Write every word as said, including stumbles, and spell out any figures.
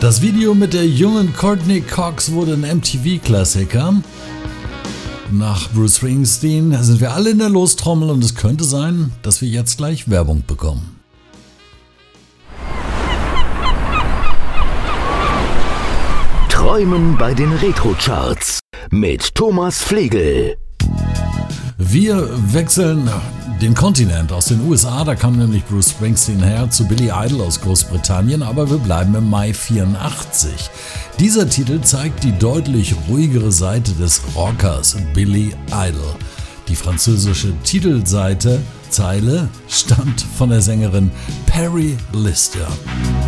Das Video mit der jungen Courtney Cox wurde ein M T V-Klassiker. Nach Bruce Springsteen sind wir alle in der Lostrommel und es könnte sein, dass wir jetzt gleich Werbung bekommen. Träumen bei den Retro-Charts mit Thomas Flegel. Wir wechseln den Kontinent. Aus den U S A, da kam nämlich Bruce Springsteen her, zu Billy Idol aus Großbritannien, aber wir bleiben im Mai vierundachtzig. Dieser Titel zeigt die deutlich ruhigere Seite des Rockers Billy Idol. Die französische Titelseite, Zeile, stammt von der Sängerin Perry Lister.